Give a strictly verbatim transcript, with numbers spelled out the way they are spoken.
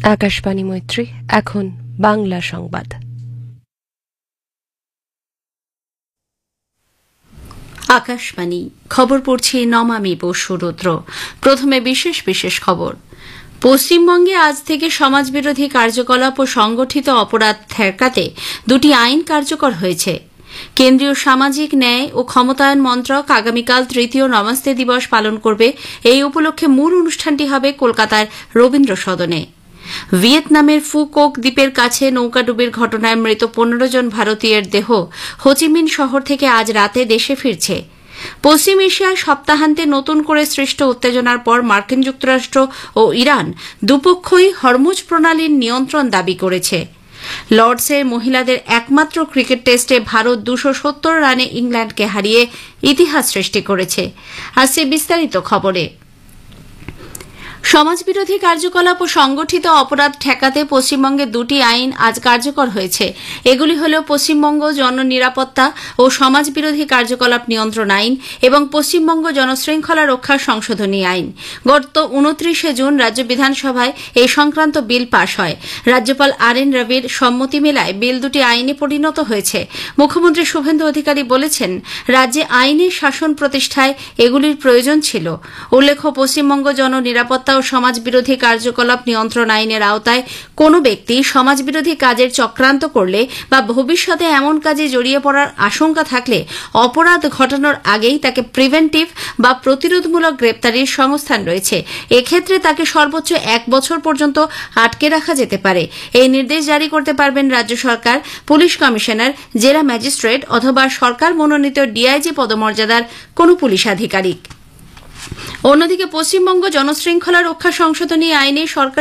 আকাশবাণী মৈত্রী, এখন বাংলা সংবাদ। আকাশবাণী খবর পড়ছি নমামি বসুরুদ্র। প্রথমে বিশেষ বিশেষ খবর। পশ্চিমবঙ্গে আজ থেকে সমাজবিরোধী কার্যকলাপ ও সংগঠিত অপরাধ ঠেকাতে দুটি আইন কার্যকর হয়েছে। কেন্দ্রীয় সামাজিক ন্যায় ও ক্ষমতায়ন মন্ত্রক আগামীকাল তৃতীয় নমস্তে দিবস পালন করবে। এই উপলক্ষে মূল অনুষ্ঠানটি হবে কলকাতার রবীন্দ্র সদনে। ভিয়েতনামের ফুকোক দ্বীপের কাছে নৌকাডুবির ঘটনায় মৃত পনেরো জন ভারতীয়ের দেহ হোচিমিন শহর থেকে আজ রাতে দেশে ফিরছে। পশ্চিম এশিয়ায় সপ্তাহান্তে নতুন করে সৃষ্ট উত্তেজনার পর মার্কিন যুক্তরাষ্ট্র ও ইরান দুপক্ষই হরমুজ প্রণালীর নিয়ন্ত্রণ দাবি করেছে। লর্ডসের মহিলাদের একমাত্র ক্রিকেট টেস্টে ভারত দুশো সত্তর রানে ইংল্যান্ডকে হারিয়ে ইতিহাস সৃষ্টি করেছে। আসছে বিস্তারিত খবরে। সমাজবিরোধী কার্যকলাপ ও সংগঠিত অপরাধ ঠেকাতে পশ্চিমবঙ্গে দুটি আইন আজ কার্যকর হয়েছে। এগুলি হল পশ্চিমবঙ্গ জননিরাপত্তা ও সমাজবিরোধী কার্যকলাপ নিয়ন্ত্রণ আইন এবং পশ্চিমবঙ্গ জনশৃঙ্খলা রক্ষা সংশোধনী আইন। গত উনত্রিশে জুন রাজ্য বিধানসভায় এই সংক্রান্ত বিল পাশ হয়। রাজ্যপাল আর এন রবির সম্মতি মেলায় বিল দুটি আইনে পরিণত হয়েছে। মুখ্যমন্ত্রী শুভেন্দু অধিকারী বলেছেন, রাজ্যে আইনের শাসন প্রতিষ্ঠায় এগুলির প্রয়োজন ছিল। উল্লেখ্য, পশ্চিমবঙ্গ জননিরাপত্তা ও সমাজবিরোধী কার্যকলাপ নিয়ন্ত্রণ আইনের আওতায় কোনো ব্যক্তি সমাজবিরোধী কাজের চক্রান্ত করলে বা ভবিষ্যতে এমন কাজে জড়িয়ে পড়ার আশঙ্কা থাকলে অপরাধ ঘটানোর আগেই তাকে প্রিভেন্টিভ বা প্রতিরোধমূলক গ্রেপ্তারির সংস্থান রয়েছে। এক্ষেত্রে তাকে সর্বোচ্চ এক বছর পর্যন্ত আটকে রাখা যেতে পারে। এই নির্দেশ জারি করতে পারবেন রাজ্য সরকার, পুলিশ কমিশনার, জেলা ম্যাজিস্ট্রেট অথবা সরকার মনোনীত ডিআইজি পদমর্যাদার কোনো পুলিশ আধিকারিক। অন্যদিকে পশ্চিমবঙ্গ জনশৃঙ্খলা রক্ষা সংশোধনী আইনে সরকার